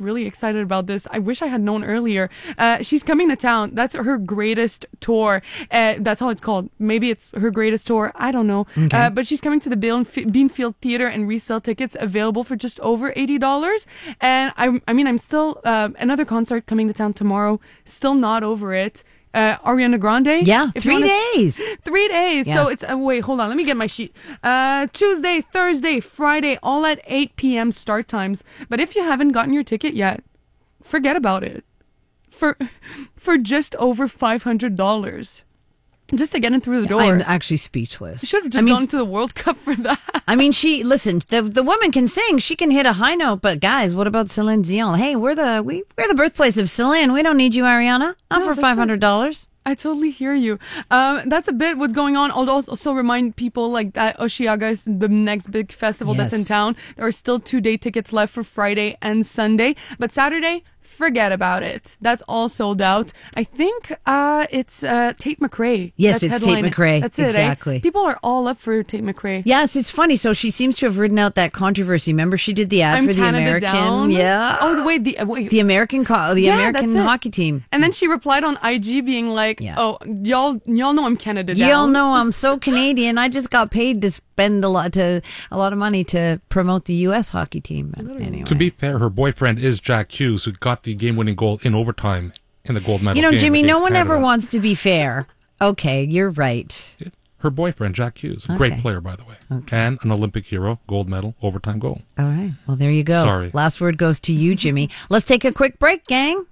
really excited about this. I wish I had known earlier. She's coming to town. That's her greatest tour. That's all it's called. Maybe it's her greatest tour. I don't know. Okay. But she's coming to the Beanfield Theater, and resale tickets available for just over $80. And I'm still another concert coming to town tomorrow. Still not over it. Ariana Grande. Yeah, 3 days. 3 days. Yeah. So it's, wait, hold on. Let me get my sheet. Tuesday, Thursday, Friday, all at 8 p.m. start times. But if you haven't gotten your ticket yet, forget about it. For just over $500. Just to get in through the door. I'm actually speechless. You should have just gone to the World Cup for that. I mean, listen, the woman can sing. She can hit a high note. But guys, what about Celine Dion? Hey, we're the birthplace of Celine. We don't need you, Ariana. Not for $500. I totally hear you. That's a bit what's going on. I'll also remind people like that Osheaga is the next big festival that's in town. There are still 2-day tickets left for Friday and Sunday. But Saturday, forget about it. That's all sold out. I think it's Tate McRae. Yes, it's Tate McRae. That's it. Exactly. People are all up for Tate McRae. Yes, it's funny. So she seems to have ridden out that controversy. Remember, she did the ad for the Canada American. Down. Yeah. Oh, wait. The American American hockey team. And then she replied on IG, being like, "Oh, y'all know I'm Canada Down. Y'all know I'm so Canadian. I just got paid to spend a lot of money to promote the U.S. hockey team." But anyway. To be fair, her boyfriend is Jack Hughes, who got the game-winning goal in overtime in the gold medal game. Jimmy, no one ever wants to be fair. Okay, you're right. Her boyfriend, Jack Hughes, great player, by the way. Okay. And an Olympic hero, gold medal, overtime goal. All right. Well, there you go. Sorry. Last word goes to you, Jimmy. Let's take a quick break, gang.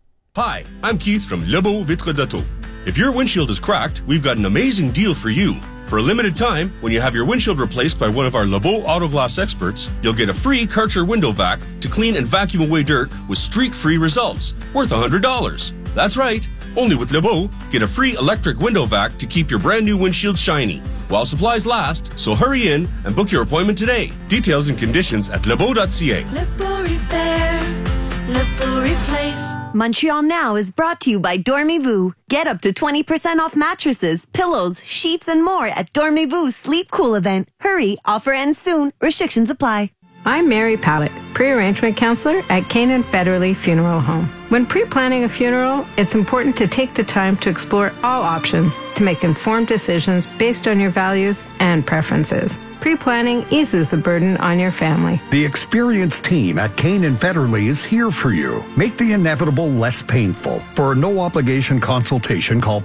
Hi, I'm Keith from Lebeau Vitre d'Auto. If your windshield is cracked, we've got an amazing deal for you. For a limited time, when you have your windshield replaced by one of our Lebeau Auto Glass experts, you'll get a free Karcher window vac to clean and vacuum away dirt with streak-free results, worth $100. That's right. Only with Lebeau, get a free electric window vac to keep your brand new windshield shiny while supplies last, so hurry in and book your appointment today. Details and conditions at lebeau.ca. Lebeau Repair, Lebeau Replace. Montreal Now is brought to you by Dormez-vous. Get up to 20% off mattresses, pillows, sheets, and more at Dormez-vous Sleep Cool event. Hurry, offer ends soon. Restrictions apply. I'm Mary Pallett, pre-arrangement counselor at Canaan Federally Funeral Home. When pre-planning a funeral, it's important to take the time to explore all options to make informed decisions based on your values and preferences. Pre-planning eases the burden on your family. The experienced team at Canaan Federally is here for you. Make the inevitable less painful. For a no-obligation consultation, call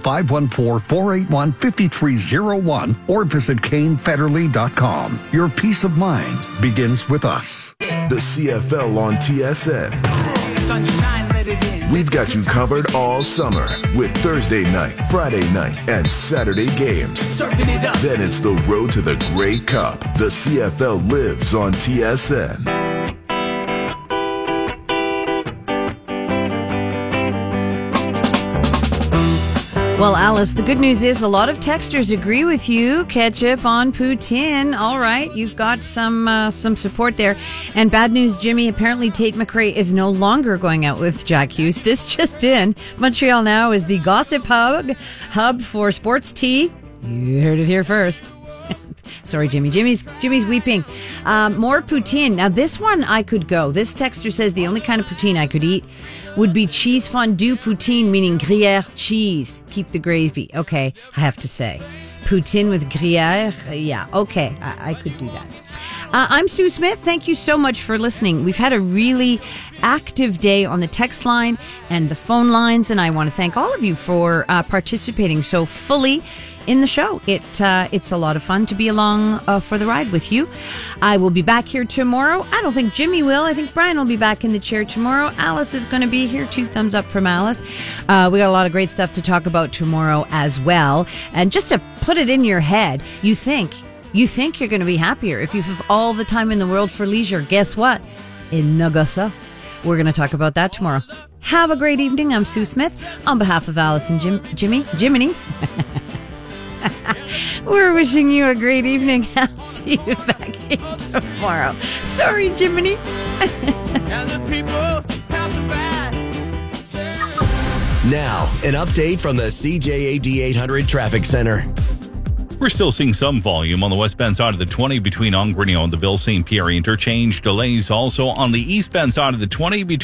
514-481-5301 or visit canefederally.com. Your peace of mind begins with us. The CFL on TSN. We've got you covered all summer with Thursday night, Friday night, and Saturday games. Then it's the road to the Grey Cup. The CFL lives on TSN. Well, Alice, the good news is a lot of texters agree with you. Ketchup on poutine. All right, you've got some support there. And bad news, Jimmy, apparently Tate McRae is no longer going out with Jack Hughes. This just in. Montreal Now is the gossip hub for sports tea. You heard it here first. Sorry, Jimmy. Jimmy's weeping. More poutine. Now, this one I could go. This texter says the only kind of poutine I could eat would be cheese fondue poutine, meaning Gruyere cheese. Keep the gravy. Okay, I have to say. Poutine with Gruyere? Yeah, okay. I could do that. I'm Sue Smith. Thank you so much for listening. We've had a really active day on the text line and the phone lines, and I want to thank all of you for participating so fully in the show. It's a lot of fun to be along for the ride with you. I will be back here tomorrow. I don't think Jimmy will. I think Brian will be back in the chair tomorrow. Alice is going to be here. 2 thumbs up from Alice. We got a lot of great stuff to talk about tomorrow as well. And just to put it in your head, you think you're going to be happier if you have all the time in the world for leisure. Guess what? In Augusta. We're going to talk about that tomorrow. Have a great evening. I'm Sue Smith. On behalf of Alice and Jiminy. We're wishing you a great evening. I'll see you back here tomorrow. Sorry, Jiminy. Now, an update from the CJAD 800 Traffic Center. We're still seeing some volume on the westbound side of the 20 between Ongrignon and the Ville St. Pierre interchange. Delays also on the eastbound side of the 20 between